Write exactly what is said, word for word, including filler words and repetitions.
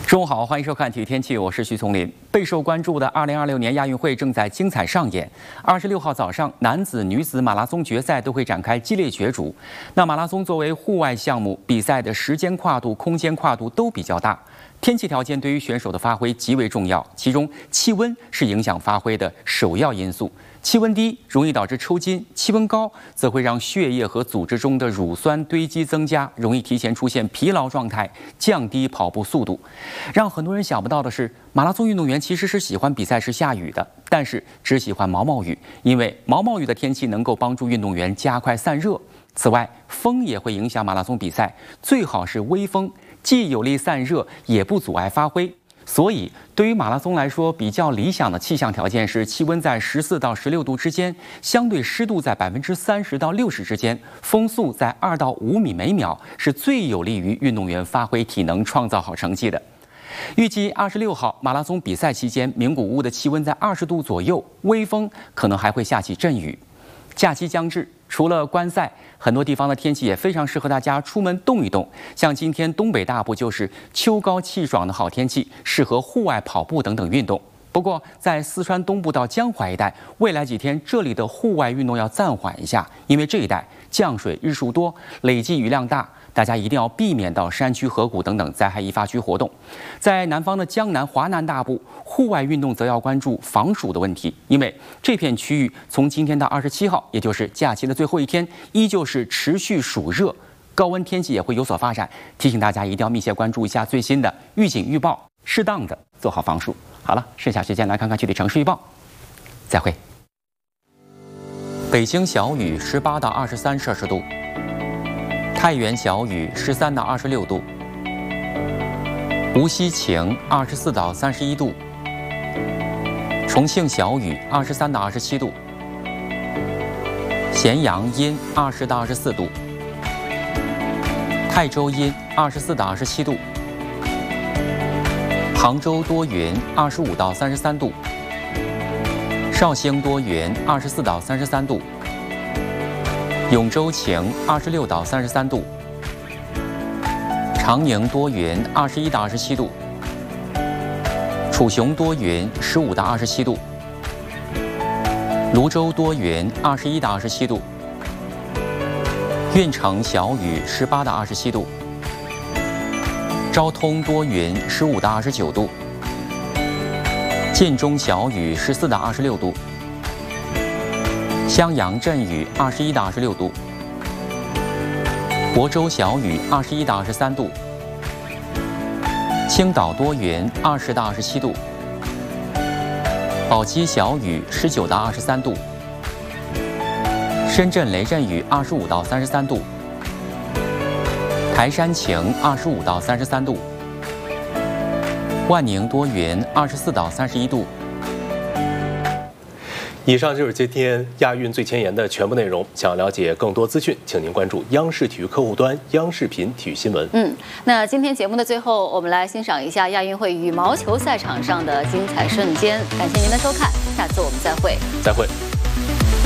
中午好，欢迎收看体育天气，我是徐丛林。备受关注的二零二六年亚运会正在精彩上演。二十六号早上，男子、女子马拉松决赛都会展开激烈角逐。那马拉松作为户外项目，比赛的时间跨度、空间跨度都比较大，天气条件对于选手的发挥极为重要，其中气温是影响发挥的首要因素。气温低容易导致抽筋，气温高则会让血液和组织中的乳酸堆积增加，容易提前出现疲劳状态，降低跑步速度。让很多人想不到的是，马拉松运动员其实是喜欢比赛时下雨的，但是只喜欢毛毛雨，因为毛毛雨的天气能够帮助运动员加快散热。此外，风也会影响马拉松比赛，最好是微风，既有利散热，也不阻碍发挥。所以，对于马拉松来说，比较理想的气象条件是气温在十四到十六度之间，相对湿度在百分之三十到六十之间，风速在二到五米每秒，是最有利于运动员发挥体能、创造好成绩的。预计二十六号马拉松比赛期间，名古屋的气温在二十度左右，微风，可能还会下起阵雨。假期将至，除了观赛，很多地方的天气也非常适合大家出门动一动。像今天东北大部就是秋高气爽的好天气，适合户外跑步等等运动。不过，在四川东部到江淮一带，未来几天这里的户外运动要暂缓一下，因为这一带降水日数多，累计雨量大。大家一定要避免到山区、河谷等等灾害易发区活动。在南方的江南、华南大部，户外运动则要关注防暑的问题，因为这片区域从今天到二十七号，也就是假期的最后一天，依旧是持续暑热，高温天气也会有所发展。提醒大家一定要密切关注一下最新的预警预报，适当的做好防暑。好了，剩下时间来看看具体城市预报。再会。北京小雨十八到二十三摄氏度。太原小雨十三到二十六度，无锡晴二十四到三十一度，重庆小雨二十三到二十七度，咸阳阴二十到二十四度，泰州阴二十四到二十七度，杭州多云二十五到三十三度，绍兴多云二十四到三十三度。永州晴，二十六到三十三度；长宁多云，二十一到二十七度；楚雄多云，十五到二十七度；泸州多云，二十一到二十七度；运城小雨，十八到二十七度；昭通多云，十五到二十九度；晋中小雨，十四到二十六度。襄阳阵雨二十一到二十六度，亳州小雨二十一到二十三度，青岛多云二十到二十七度，宝鸡小雨十九到二十三度，深圳雷阵雨二十五到三十三度，台山晴二十五到三十三度，万宁多云二十四到三十一度。 以上就是今天亚运最前沿的全部内容。想要了解更多资讯，请您关注央视体育客户端、央视频体育新闻。 嗯，那今天节目的最后，我们来欣赏一下亚运会羽毛球赛场上的精彩瞬间。感谢您的收看，下次我们再会。 再会。